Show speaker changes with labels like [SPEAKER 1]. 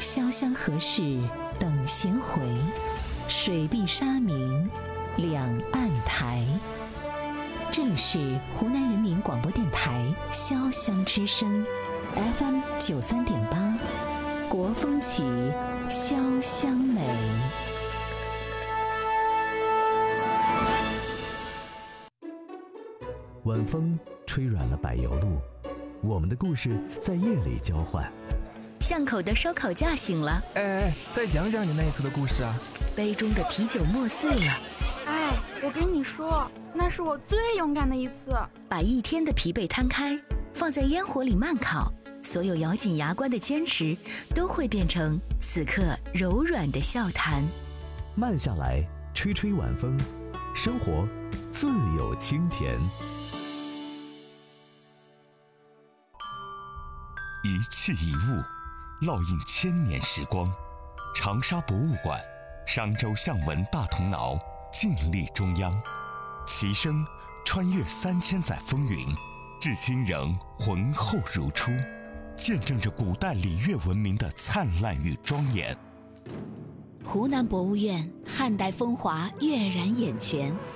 [SPEAKER 1] 潇湘河市等闲回，水碧沙明两岸台。这里是湖南人民广播电台潇湘之声 FM 93.8，国风起，潇湘美。
[SPEAKER 2] 晚风吹软了柏油路，我们的故事在夜里交换。
[SPEAKER 3] 巷口的烧烤架醒了，
[SPEAKER 4] 再讲讲你那一次的故事啊。
[SPEAKER 3] 杯中的啤酒磨碎了，
[SPEAKER 5] 我跟你说，那是我最勇敢的一次。
[SPEAKER 3] 把一天的疲惫摊开，放在烟火里慢烤，所有咬紧牙关的坚持都会变成此刻柔软的笑谈。
[SPEAKER 2] 慢下来，吹吹晚风，生活自有清甜。
[SPEAKER 6] 一器一物，烙印千年时光。长沙博物馆，商周象纹大铜挠，静立中央，其声穿越3000载风云，至今仍浑厚如初，见证着古代礼乐文明的灿烂与庄严。
[SPEAKER 3] 湖南博物院汉代风华跃然眼前。